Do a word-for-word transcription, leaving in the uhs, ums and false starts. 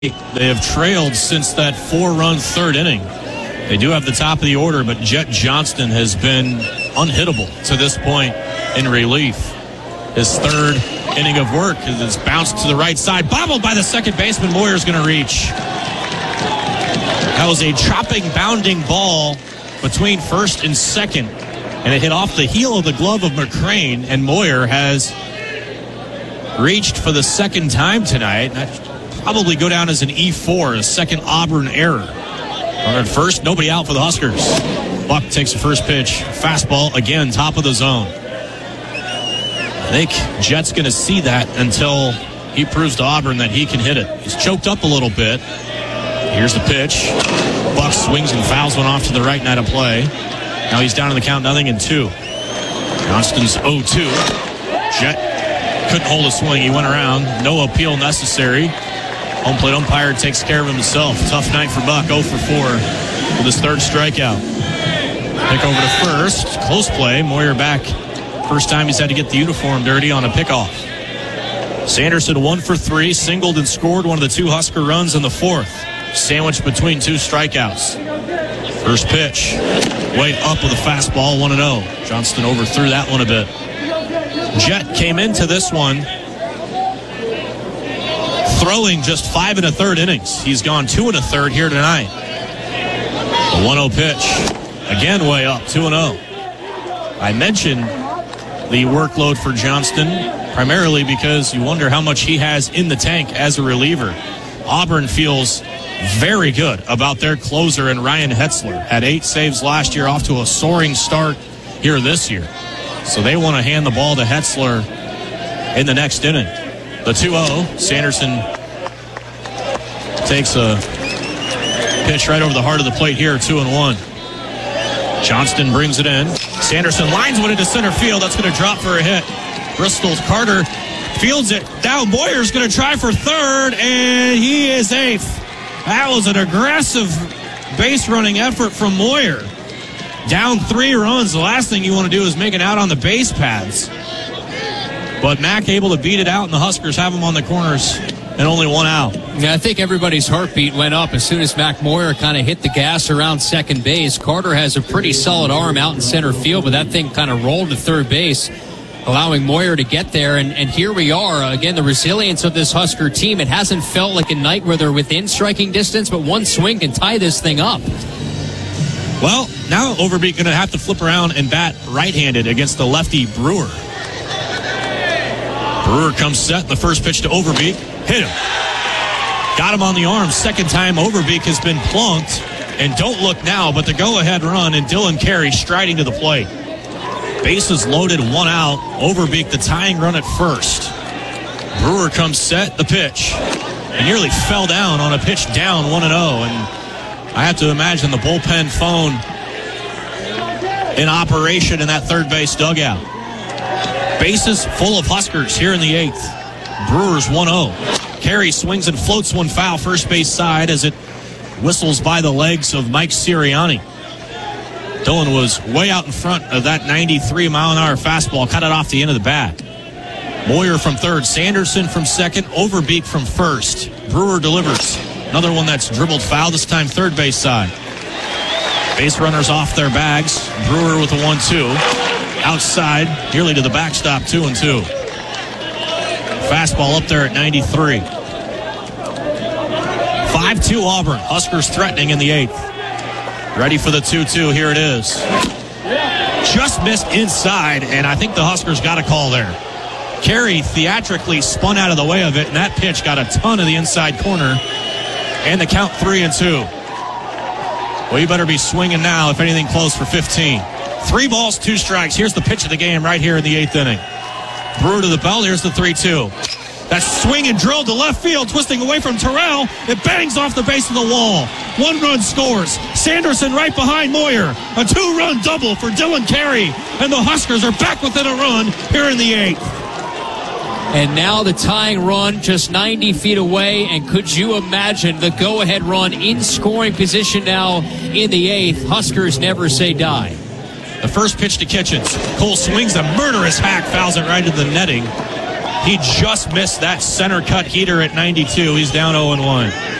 They have trailed since that four-run third inning. They do have the top of the order, but Jet Johnston has been unhittable to this point in relief. His third inning of work is bounced to the right side, bobbled by the second baseman. Moyer's going to reach. That was a chopping, bounding ball between first and second, and it hit off the heel of the glove of McCrane, and Moyer has reached for the second time tonight. That probably go down as an E four, a second Auburn error. At first, nobody out for the Huskers. Buck takes the first pitch. Fastball, again, top of the zone. I think Jet's going to see that until he proves to Auburn that he can hit it. He's choked up a little bit. Here's the pitch. Buck swings and fouls one off to the right, and out of play. Now he's down in the count, nothing and two. Johnston's oh two. Jet couldn't hold a swing. He went around. No appeal necessary. Home plate umpire takes care of himself. Tough night for Buck, oh for four with his third strikeout. Pick over to first. Close play. Moyer back. First time he's had to get the uniform dirty on a pickoff. Sanderson one for three, singled and scored one of the two Husker runs in the fourth. Sandwiched between two strikeouts. First pitch. Way up with a fastball, one and oh. Johnston overthrew that one a bit. Jet came into this one throwing just five and a third innings. He's gone two and a third here tonight. The one oh pitch. Again, way up, two and oh. I mentioned the workload for Johnston primarily because you wonder how much he has in the tank as a reliever. Auburn feels very good about their closer in Ryan Hetzler. Had eight saves last year, off to a soaring start here this year. So they want to hand the ball to Hetzler in the next inning. The two oh, Sanderson takes a pitch right over the heart of the plate here, two and one. Johnston brings it in. Sanderson lines one into center field. That's going to drop for a hit. Bristol's Carter fields it. Now Moyer's going to try for third, and he is safe. That was an aggressive base running effort from Moyer. Down three runs. The last thing you want to do is make it out on the base paths. But Mack able to beat it out, and the Huskers have him on the corners and only one out. Yeah, I think everybody's heartbeat went up as soon as Mack Moyer kind of hit the gas around second base. Carter has a pretty solid arm out in center field, but that thing kind of rolled to third base, allowing Moyer to get there. And, and here we are. Again, the resilience of this Husker team. It hasn't felt like a night where they're within striking distance, but one swing can tie this thing up. Well, now Overbeek going to have to flip around and bat right-handed against the lefty Brewer. Brewer comes set. The first pitch to Overbeek. Hit him. Got him on the arm. Second time Overbeek has been plunked. And don't look now, but the go-ahead run, and Dylan Carey striding to the plate. Bases loaded, one out. Overbeek the tying run at first. Brewer comes set. The pitch. He nearly fell down on a pitch down one and oh. And I have to imagine the bullpen phone in operation in that third base dugout. Bases full of Huskers here in the eighth. Brewers one oh. Carey swings and floats one foul first base side as it whistles by the legs of Mike Sirianni. Dylan was way out in front of that ninety-three mile an hour fastball, cut it off the end of the bat. Moyer from third, Sanderson from second, Overbeek from first. Brewer delivers. Another one that's dribbled foul, this time third base side. Base runners off their bags. Brewer with a one two. Outside, nearly to the backstop, two and two. Fastball up there at ninety-three. five two Auburn. Huskers threatening in the eighth. Ready for the two two. Here it is. Just missed inside, and I think the Huskers got a call there. Carey theatrically spun out of the way of it, and that pitch got a ton of the inside corner. And the count three and two. Well, you better be swinging now, if anything, close for fifteen. Three balls, two strikes. Here's the pitch of the game right here in the eighth inning. Brewer to the belt. Here's the three two. That swing and drill to left field, twisting away from Terrell. It bangs off the base of the wall. One run scores. Sanderson right behind Moyer. A two-run double for Dylan Carey. And the Huskers are back within a run here in the eighth. And now the tying run just ninety feet away. And could you imagine the go-ahead run in scoring position now in the eighth? Huskers never say die. The first pitch to Kitchens. Cole swings a murderous hack, fouls it right to the netting. He just missed that center cut heater at ninety-two. He's down oh and one.